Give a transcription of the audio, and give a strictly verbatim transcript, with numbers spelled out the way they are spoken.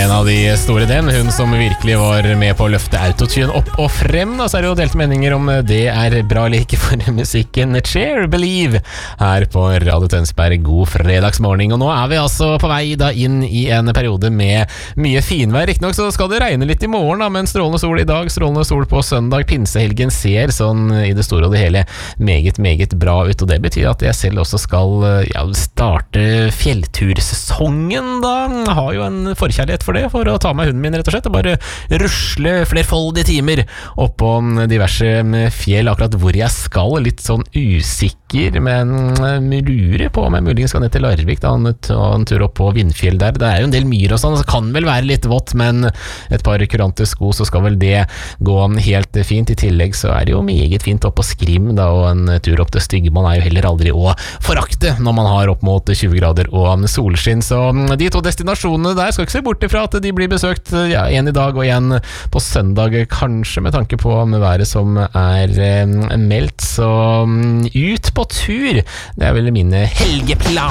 En av de store den, hun som virkelig var med på å løfte autotune opp og frem, da, så er det jo delte meninger om det er bra eller ikke for musikken. Cheer, Believe, her på Radio Tønsberg. God fredagsmorgen, og nå er vi altså på vei da inn i en periode med mye finvær. Riktignok så skal det regne litt i morgen da, men strålende sol i dag, strålende sol på søndag. Pinsehelgen ser sånn i det store og det hele meget, meget bra ut, og det betyr at jeg selv også skal ja, starte fjelltursesongen da. Jeg har jo en forkjærlighet for det, for å ta med hunden min rett og slett, og bare rusle flerfoldige timer opp på diverse fjell. Akkurat hvor jeg skal, litt sånn usikker, men lurer på om jeg muligens skal ned til Larvik da, og en tur opp på Vindfjell der. Det er jo en del myr og sånn, så kan vel være litt vått, men et par kurante sko, så skal vel det gå helt fint. I tillegg så er det jo meget fint opp på Skrim da, og en tur opp til Styggemann er jo heller aldri å forakte når man har opp mot tjue grader og solskinn. Så de to destinasjonene der skal ikke se bort ifra at de blir besøkt, ja, en i dag og en på søndag, kanskje med tanke på været som er eh, meldt. Så ut på tur, det er vel mine helgeplan.